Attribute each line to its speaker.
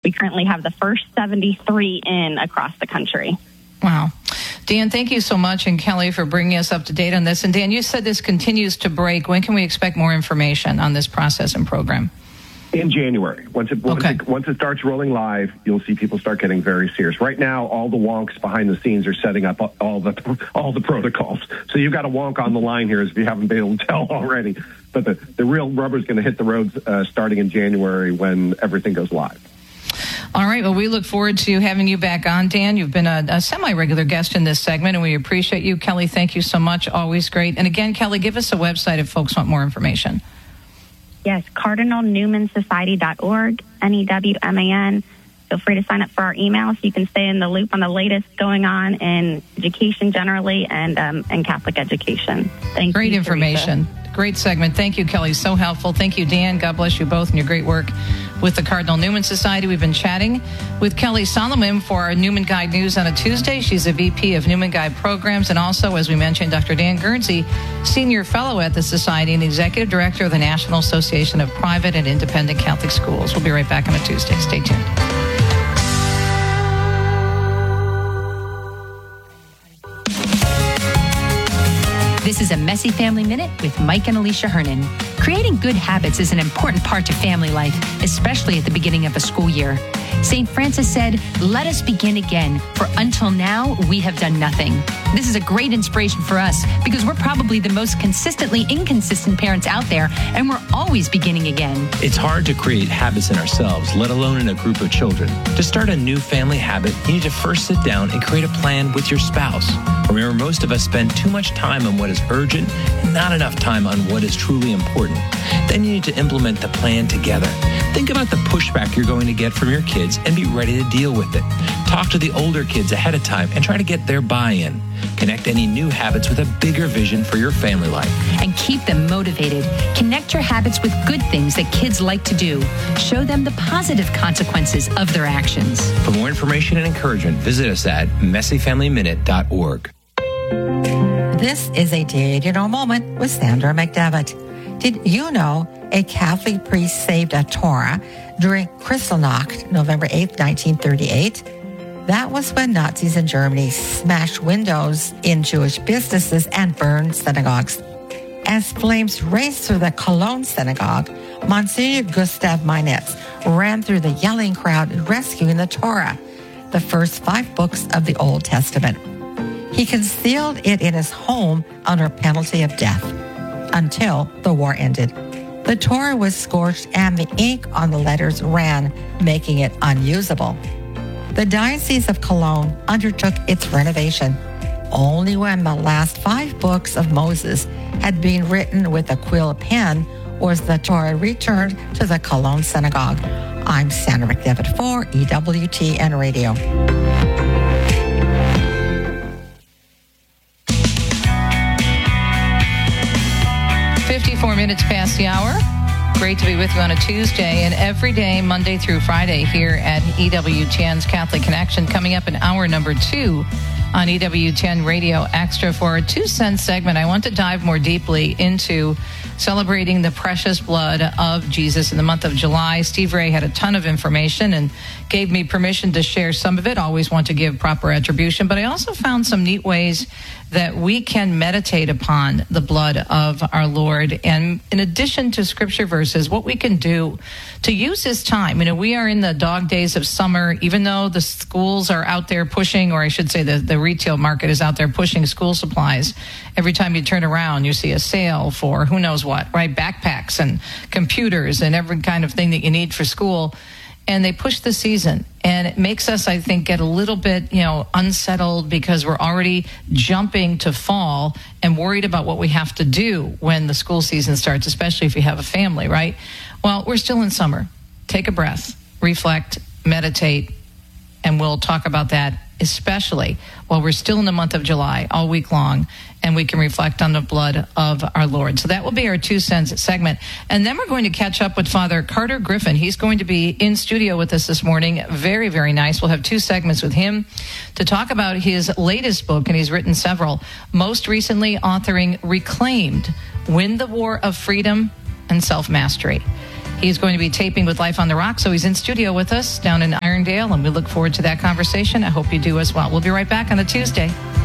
Speaker 1: We currently have the first 73 in across the country.
Speaker 2: Wow. Dan, thank you so much, and Kelly, for bringing us up to date on this. And Dan, you said this continues to break. When can we expect more information on this process and program?
Speaker 3: In January. Once it starts rolling live, you'll see people start getting very serious. Right now, all the wonks behind the scenes are setting up all the protocols. So you've got a wonk on the line here, if you haven't been able to tell already. But the real rubber's going to hit the roads starting in January when everything goes live.
Speaker 2: All right. Well, we look forward to having you back on, Dan. You've been a semi-regular guest in this segment, and we appreciate you. Kelly, thank you so much. Always great. And again, Kelly, give us a website if folks want more information.
Speaker 1: Yes, CardinalNewmanSociety.org, NEWMAN. Feel free to sign up for our email so you can stay in the loop on the latest going on in education generally and Catholic education. Thank you.
Speaker 2: Great information. Teresa. Great segment. Thank you, Kelly. So helpful. Thank you, Dan. God bless you both and your great work with the Cardinal Newman Society. We've been chatting with Kelly Solomon for our Newman Guide News on a Tuesday. She's a VP of Newman Guide Programs, and also, as we mentioned, Dr. Dan Guernsey, Senior Fellow at the Society and Executive Director of the National Association of Private and Independent Catholic Schools. We'll be right back on a Tuesday. Stay tuned.
Speaker 4: This is a Messy Family Minute with Mike and Alicia Hernan. Creating good habits is an important part to family life, especially at the beginning of a school year. St. Francis said, "Let us begin again, for until now we have done nothing." This is a great inspiration for us because we're probably the most consistently inconsistent parents out there, and we're always beginning again.
Speaker 5: It's hard to create habits in ourselves, let alone in a group of children. To start a new family habit, you need to first sit down and create a plan with your spouse. Remember, most of us spend too much time on what is urgent and not enough time on what is truly important. Then you need to implement the plan together. Think about the pushback you're going to get from your kids and be ready to deal with it. Talk to the older kids ahead of time and try to get their buy-in. Connect any new habits with a bigger vision for your family life.
Speaker 4: And keep them motivated. Connect your habits with good things that kids like to do. Show them the positive consequences of their actions.
Speaker 5: For more information and encouragement, visit us at messyfamilyminute.org.
Speaker 6: This is a Did You Know moment with Sandra McDevitt. Did you know a Catholic priest saved a Torah during Kristallnacht, November 8, 1938? That was when Nazis in Germany smashed windows in Jewish businesses and burned synagogues. As flames raced through the Cologne synagogue, Monsignor Gustav Meinetz ran through the yelling crowd rescuing the Torah, the first 5 books of the Old Testament. He concealed it in his home under penalty of death until the war ended. The Torah was scorched and the ink on the letters ran, making it unusable. The Diocese of Cologne undertook its renovation. Only when the last 5 books of Moses had been written with a quill pen was the Torah returned to the Cologne Synagogue. I'm Sandra McDevitt for EWTN Radio.
Speaker 2: 54 minutes past the hour. Great to be with you on a Tuesday and every day, Monday through Friday, here at EWTN's Catholic Connection. Coming up in hour number 2 on EWTN Radio Extra for a 2 cent segment. I want to dive more deeply into celebrating the precious blood of Jesus in the month of July. Steve Ray had a ton of information and gave me permission to share some of it. Always want to give proper attribution, but I also found some neat ways that we can meditate upon the blood of our Lord. And in addition to scripture verses, what we can do to use this time. You know, we are in the dog days of summer, even though the schools are out there pushing, or I should say the retail market is out there pushing school supplies. Every time you turn around, you see a sale for who knows what, right? Backpacks and computers and every kind of thing that you need for school. And they push the season, and it makes us, I think, get a little bit, unsettled because we're already jumping to fall and worried about what we have to do when the school season starts, especially if you have a family, right? Well, we're still in summer. Take a breath, reflect, meditate, and we'll talk about that, especially while we're still in the month of July all week long, and we can reflect on the blood of our Lord. So that will be our 2 cents segment. And then we're going to catch up with Father Carter Griffin. He's going to be in studio with us this morning. Very, very nice. We'll have 2 segments with him to talk about his latest book, and he's written several. Most recently, authoring Reclaimed, Win the War of Freedom and Self-Mastery. He's going to be taping with Life on the Rock, so he's in studio with us down in Irondale, and we look forward to that conversation. I hope you do as well. We'll be right back on a Tuesday.